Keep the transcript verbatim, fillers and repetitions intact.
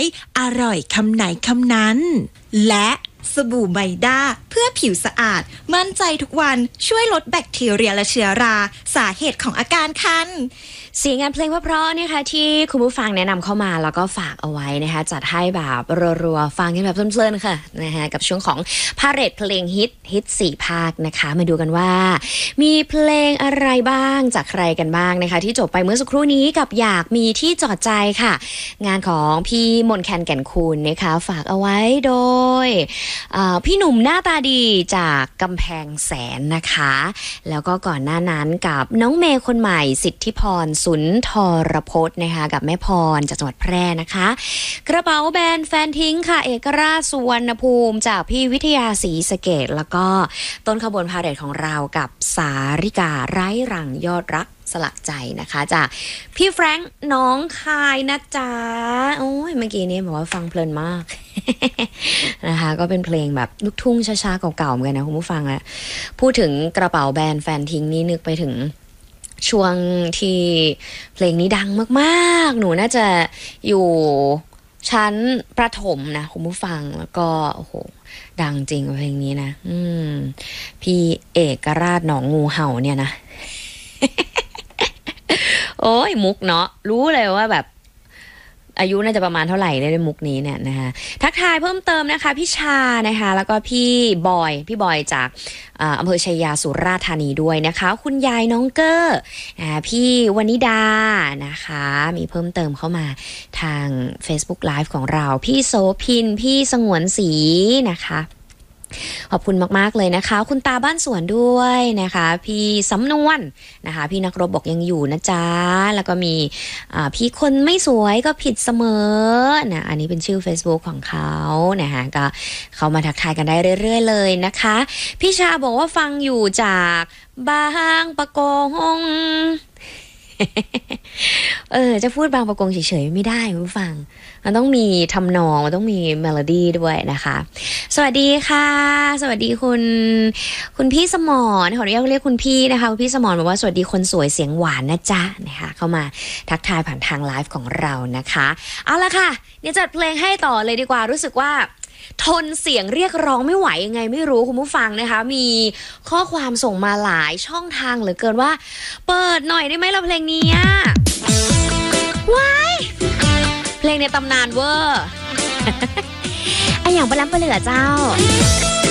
อร่อยคำไหนคำนั้นและสบู่ไมด้าเพื่อผิวสะอาดมั่นใจทุกวันช่วยลดแบคทีเรียและเชื้อราสาเหตุของอาการคันเสียงงานเพลงเพราะๆนะคะที่คุณผู้ฟังแนะนำเข้ามาแล้วก็ฝากเอาไว้นะคะจัดให้แบบรัวๆฟังกันแบบเพลินๆค่ะนะคะกับช่วงของพาเหรดเพลงฮิตฮิตสี่ภาคนะคะมาดูกันว่ามีเพลงอะไรบ้างจากใครกันบ้างนะคะที่จบไปเมื่อสักครู่นี้กับอยากมีที่จอดใจค่ะงานของพี่มนต์แคนแก่นคูณนะคะฝากเอาไว้โดยพี่หนุ่มหน้าตาดีจากกำแพงแสนนะคะแล้วก็ก่อนหน้านั้นกับน้องเมย์คนใหม่สิทธิพรสุนทรพจน์นะคะกับแม่พรจากจังหวัดแพร่นะคะกระเป๋าแบรนด์แฟนทิ้งค่ะเอกราชสุวรรณภูมิจากพี่วิทยาศรีสะเกษแล้วก็ต้นขบวนพาเหรดของเรากับสาริกาไร้รังยอดรักสลักใจนะคะจากพี่แฟรงค์น้องคายนะจ๊ะโอ้ยเมื่อกี้นี้บอกว่าฟังเพลินมาก นะคะก็เป็นเพลงแบบลูกทุ่งช้าๆเก่าๆเหมือนกันนะคุณผู้ฟังอะพูดถึงกระเป๋าแบรนด์แฟนทิ้งนี่นึกไปถึงช่วงที่เพลงนี้ดังมากๆหนูน่าจะอยู่ชั้นประถมนะคุณผู้ฟังแล้วก็โอ้โหดังจริงเพลงนี้นะอืมพี่เอกราชหนองงูเห่าเนี่ยนะ โอ้ยมุกเนาะรู้เลยว่าแบบอายุน่าจะประมาณเท่าไหร่ได้มุกนี้เนี่ยนะคะทักทายเพิ่มเติมนะคะพี่ชานะคะแล้วก็พี่บอยพี่บอยจากอำเภอชัยยาสุราษฎร์ธานีด้วยนะคะคุณยายน้องเกอร์พี่วนิดานะคะมีเพิ่มเติมเข้ามาทาง Facebook Live ของเราพี่โสพินพี่สงวนศรีนะคะขอบคุณมากๆเลยนะคะคุณตาบ้านสวนด้วยนะคะพี่สำนวนนะคะพี่นักรบบอกยังอยู่นะจ๊ะแล้วก็มีพี่คนไม่สวยก็ผิดเสมอนะอันนี้เป็นชื่อ Facebook ของเขานะคะก็เข้ามาทักทายกันได้เรื่อยๆเลยนะคะพี่ชาบอกว่าฟังอยู่จากบางปะกงเออจะพูดบางประกงเฉยๆไม่ได้คุณผู้ฟังมันต้องมีทำนองมันต้องมีเมโลดี้ด้วยนะคะสวัสดีค่ะสวัสดีคุณคุณพี่สมรขออนุญาตเรียกคุณพี่นะคะคุณพี่สมรบอกว่าสวัสดีคนสวยเสียงหวานนะจ๊ะนะคะเข้ามาทักทายผ่านทางไลฟ์ของเรานะคะเอาละค่ะเดี๋ยวจัดเพลงให้ต่อเลยดีกว่ารู้สึกว่าทนเสียงเรียกร้องไม่ไหวยังไงไม่รู้คุณผู้ฟังนะคะมีข้อความส่งมาหลายช่องทางเหลือเกินว่าเปิดหน่อยได้ไหมเราเพลงนี้ว้ายเพลงในตำนานเวอร์ไออย่างปลาล้ำปลาเหลือเจ้า